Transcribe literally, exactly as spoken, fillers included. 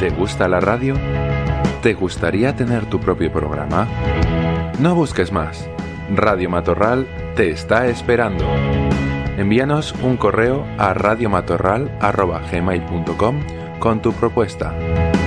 ¿Te gusta la radio? ¿Te gustaría tener tu propio programa? No busques más. Radio Matorral te está esperando. Envíanos un correo a radiomatorral arroba gmail punto com con tu propuesta.